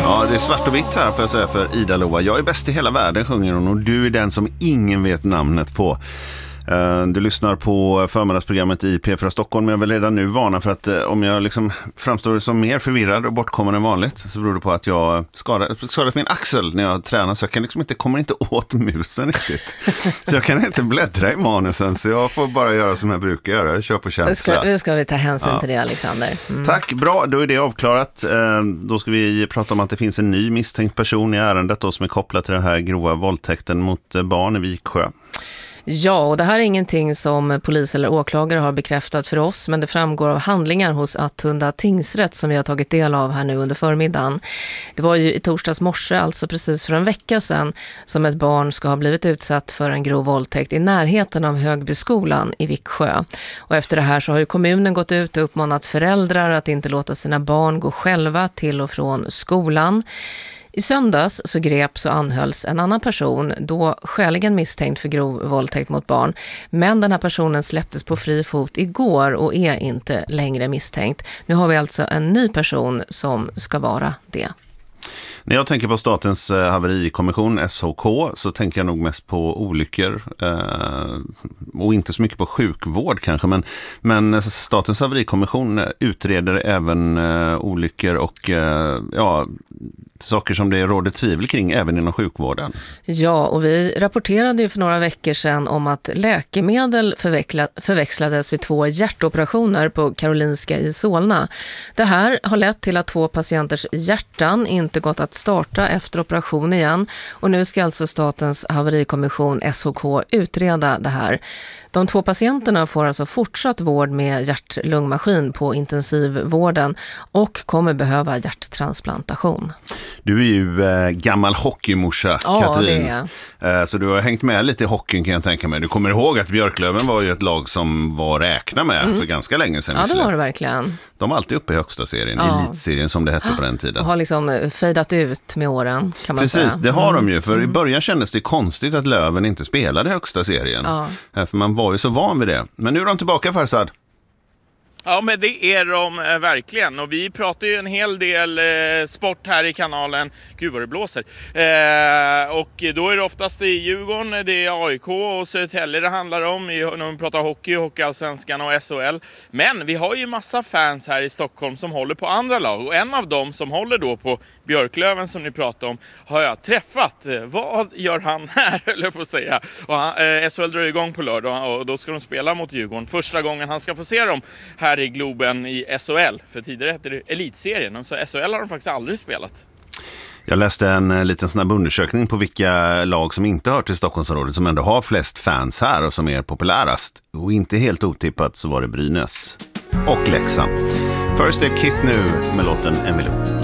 Ja, det är svart och vitt här för att säga för Ida Loa. Jag är bäst i hela världen, sjunger hon, och du är den som ingen vet namnet på. Du lyssnar på förmiddagsprogrammet i P4 Stockholm, men jag är väl redan nu varna för att om jag liksom framstår som mer förvirrad och bortkommen än vanligt så beror det på att jag skadat min axel när jag tränar, så jag kan liksom kommer inte åt musen riktigt. Så jag kan inte bläddra i manusen, så jag får bara göra som jag brukar göra, jag kör på känsla. Nu ska vi ta hänsyn till det, Alexander. Tack, bra, då är det avklarat. Då ska vi prata om att det finns en ny misstänkt person i ärendet då, som är kopplad till den här grova våldtäkten mot barn i Viksjö. Ja, och det här är ingenting som polis eller åklagare har bekräftat för oss, men det framgår av handlingar hos Attunda tingsrätt som vi har tagit del av här nu under förmiddagen. Det var ju i torsdags morse, alltså precis för en vecka sedan, som ett barn ska ha blivit utsatt för en grov våldtäkt i närheten av Högbyskolan i Viksjö. Och efter det här så har ju kommunen gått ut och uppmanat föräldrar att inte låta sina barn gå själva till och från skolan. I söndags så greps och anhölls en annan person, då skäligen misstänkt för grov våldtäkt mot barn. Men den här personen släpptes på fri fot igår och är inte längre misstänkt. Nu har vi alltså en ny person som ska vara det. När jag tänker på Statens haverikommission, SHK, så tänker jag nog mest på olyckor och inte så mycket på sjukvård kanske. Men Statens haverikommission utreder även olyckor och saker som det råder tvivel kring även inom sjukvården. Ja, och vi rapporterade ju för några veckor sedan om att läkemedel förväxlades vid 2 hjärtoperationer på Karolinska i Solna. Det här har lett till att 2 patienters hjärtan inte gått att starta efter operation igen, och nu ska alltså Statens haverikommission SHK utreda det här. De 2 patienterna får alltså fortsatt vård med hjärt-lungmaskin på intensivvården och kommer behöva hjärttransplantation. Du är ju gammal hockeymorsa, Katrin. Ja, det är. Så du har hängt med lite i hockeyn, kan jag tänka mig. Du kommer ihåg att Björklöven var ju ett lag som var räkna med för ganska länge sedan. Ja, det var det verkligen. De var alltid uppe i högsta serien, elitserien som det hette på den tiden. Har liksom fejdat ut med åren, kan man säga. Precis, det har de ju. För i början kändes det konstigt att Löven inte spelade i högsta serien. För man var ju så van vid det. Men nu är de tillbaka, Farsad. Ja, men det är de verkligen. Och vi pratar ju en hel del sport här i kanalen. Gud vad det blåser. Och då är det oftast i Djurgården, det är AIK och Södertälje det handlar om. När vi pratar hockey, Hockeyallsvenskan och SHL. Men vi har ju massa fans här i Stockholm som håller på andra lag. Och en av dem som håller då på Björklöven som ni pratar om har jag träffat. Vad gör han här, höll jag på att säga. Och SHL drar igång på lördag och då ska de spela mot Djurgården. Första gången han ska få se dem här i Globen i SHL. För tidigare hette det elitserien. Så SHL har de faktiskt aldrig spelat. Jag läste en liten snabb undersökning på vilka lag som inte hör till Stockholmsområdet som ändå har flest fans här och som är populärast. Och inte helt otippat så var det Brynäs och Leksand. First Aid Kit nu med låten Emilio.